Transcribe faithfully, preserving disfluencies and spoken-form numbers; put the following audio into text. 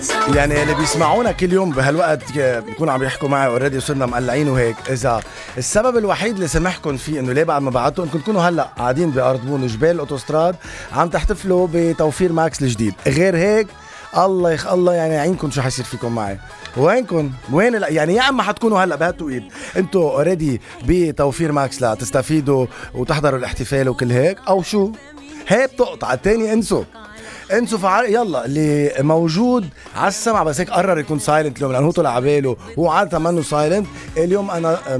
يعني اللي بيسمعونا كل يوم بهالوقت بيكونوا عم يحكوا معي اوريدي وصرنا مقلعين وهيك. اذا السبب الوحيد اللي سمحكم فيه انه ليه بعد ما بعتوا انكم تكونوا هلا قاعدين بارضبون جبال الاوتوستراد عم تحتفلوا بتوفير ماكس الجديد، غير هيك الله يخ الله يعني يعينكم شو حيصير فيكم معي. وينكم وين لا يعني يا اما حتكونوا هلا بهالتوقيت انتوا اوريدي بتوفير ماكس لا تستفيدوا وتحضروا الاحتفال وكل هيك، او شو هي بتقطع التاني. انسوا انسوا فعال. يلا اللي موجود على السمع بس هيك قرر يكون سايلنت اليوم لانه هو طلع عباله، هو عاده منه سايلنت اليوم. انا